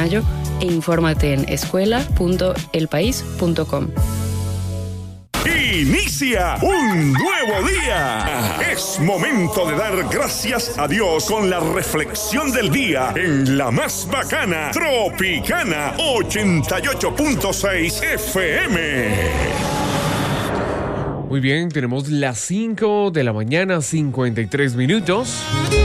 mayo e infórmate en escuela.elpaís.com. Inicia un nuevo día. Es momento de dar gracias a Dios con la reflexión del día en la más bacana, Tropicana 88.6 FM. Muy bien, tenemos las 5 de la mañana, 53 minutos.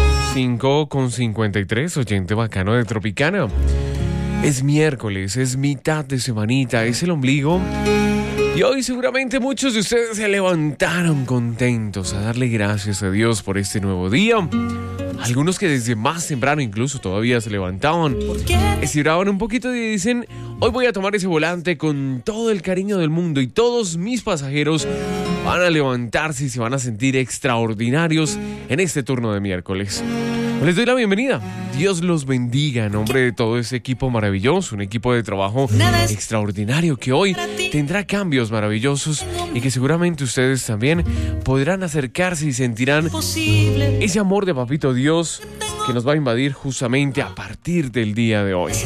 5:53, oyente bacano de Tropicana. Es miércoles, es mitad de semanita, es el ombligo. Y hoy seguramente muchos de ustedes se levantaron contentos a darle gracias a Dios por este nuevo día. Algunos que desde más temprano incluso todavía se levantaban, estiraban un poquito y dicen: hoy voy a tomar ese volante con todo el cariño del mundo y todos mis pasajeros van a levantarse y se van a sentir extraordinarios en este turno de miércoles. Les doy la bienvenida. Dios los bendiga en nombre de todo ese equipo maravilloso, un equipo de trabajo extraordinario que hoy tendrá cambios maravillosos y que seguramente ustedes también podrán acercarse y sentirán ese amor de Papito Dios que nos va a invadir justamente a partir del día de hoy.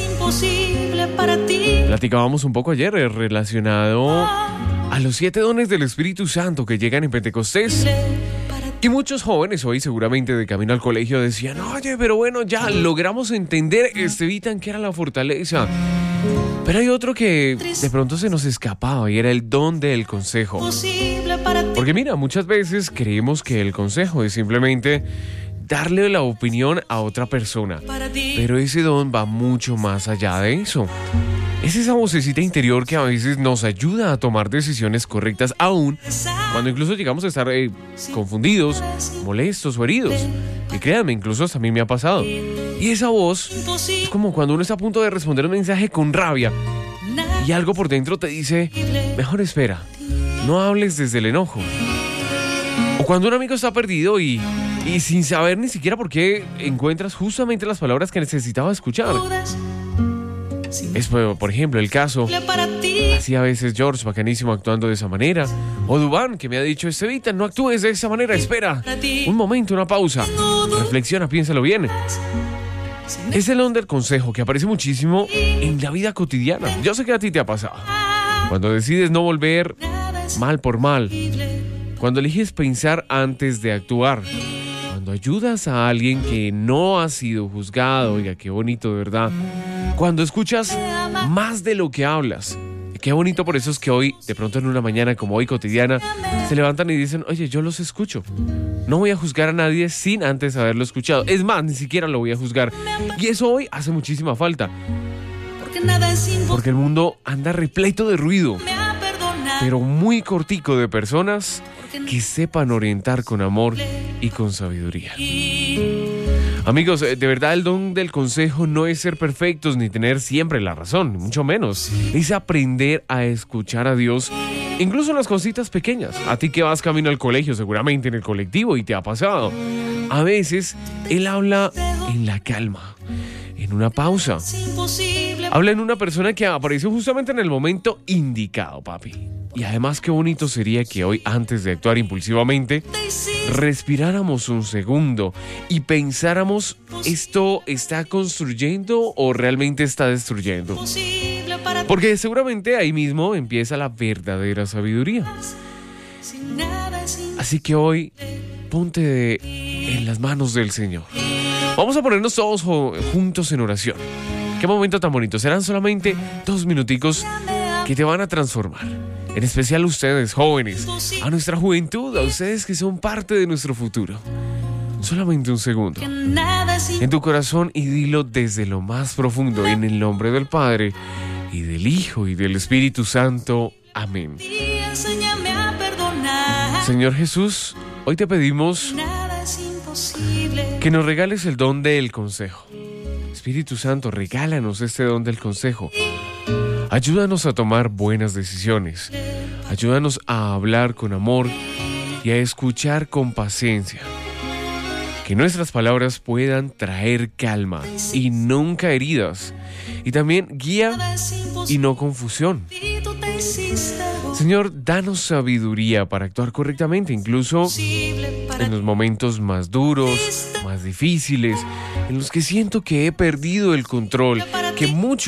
Platicábamos un poco ayer relacionado a los 7 dones del Espíritu Santo que llegan en Pentecostés. Y muchos jóvenes hoy seguramente de camino al colegio decían: oye, pero bueno, ya logramos entender, Estevitan, que era la fortaleza. Pero hay otro que de pronto se nos escapaba y era el don del consejo. Porque mira, muchas veces creemos que el consejo es simplemente darle la opinión a otra persona. Pero ese don va mucho más allá de eso. Es esa vocecita interior que a veces nos ayuda a tomar decisiones correctas, aún cuando incluso llegamos a estar confundidos, molestos o heridos. Y créanme, incluso hasta a mí me ha pasado. Y esa voz es como cuando uno está a punto de responder un mensaje con rabia y algo por dentro te dice: mejor espera, no hables desde el enojo. O cuando un amigo está perdido y sin saber ni siquiera por qué encuentras justamente las palabras que necesitaba escuchar. Es, por ejemplo, el caso así a veces George, bacanísimo, actuando de esa manera, o Dubán, que me ha dicho: Estevitan, no actúes de esa manera, espera un momento, una pausa, reflexiona, piénsalo bien. Es el don del consejo que aparece muchísimo en la vida cotidiana. Yo sé que a ti te ha pasado. Cuando decides no volver mal por mal, cuando eliges pensar antes de actuar, cuando ayudas a alguien que no ha sido juzgado. Oiga, qué bonito, de verdad. Cuando escuchas más de lo que hablas. Qué bonito por eso es que hoy, de pronto en una mañana como hoy cotidiana, se levantan y dicen: oye, yo los escucho. No voy a juzgar a nadie sin antes haberlo escuchado. Es más, ni siquiera lo voy a juzgar. Y eso hoy hace muchísima falta. Porque el mundo anda repleto de ruido, pero muy cortico de personas que sepan orientar con amor y con sabiduría. Amigos, de verdad el don del consejo no es ser perfectos ni tener siempre la razón, mucho menos. Es aprender a escuchar a Dios, incluso en las cositas pequeñas. A ti que vas camino al colegio, seguramente en el colectivo, y te ha pasado. A veces Él habla en la calma, en una pausa. Habla en una persona que apareció justamente en el momento indicado, papi. Y además qué bonito sería que hoy, antes de actuar impulsivamente, respiráramos un segundo y pensáramos: ¿esto está construyendo o realmente está destruyendo? Porque seguramente ahí mismo empieza la verdadera sabiduría. Así que hoy, ponte en las manos del Señor. Vamos a ponernos todos juntos en oración. Qué momento tan bonito. Serán solamente 2 minuticos que te van a transformar. En especial ustedes, jóvenes, a nuestra juventud, a ustedes que son parte de nuestro futuro. Solamente un segundo. En tu corazón y dilo desde lo más profundo, en el nombre del Padre, y del Hijo, y del Espíritu Santo. Amén. Señor Jesús, hoy te pedimos que nos regales el don del consejo. Espíritu Santo, regálanos este don del consejo. Ayúdanos a tomar buenas decisiones. Ayúdanos a hablar con amor y a escuchar con paciencia. Que nuestras palabras puedan traer calma y nunca heridas. Y también guía y no confusión. Señor, danos sabiduría para actuar correctamente, incluso en los momentos más duros, más difíciles, en los que siento que he perdido el control, que mucho